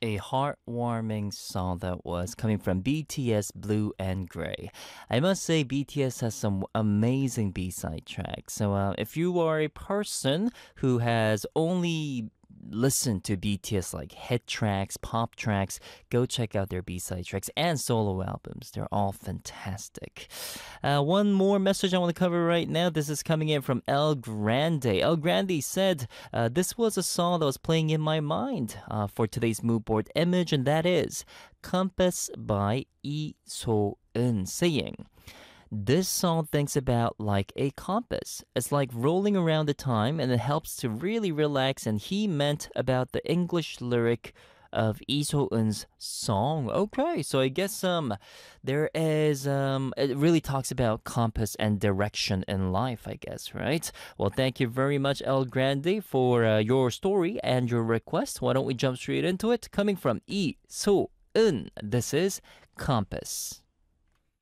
A heartwarming song that was coming from BTS Blue and Gray. I must say, BTS has some amazing B-side tracks. So, if you are a person who has only listened to BTS like hit tracks, pop tracks, go check out their B-side tracks and solo albums. They're all fantastic. One more message I want to cover right now. This is coming in from El Grande. El Grande said, this was a song that was playing in my mind for today's mood board image, and that is Compass by Lee So-eun, saying, this song thinks about like a compass. It's like rolling around the time and it helps to really relax, and he meant about the English lyric of Lee So-eun's song. Okay, so I guess there is it really talks about compass and direction in life, I guess, right? Well, thank you very much, El Grande, for your story and your request. Why don't we jump straight into it? Coming from Lee So-eun, this is Compass.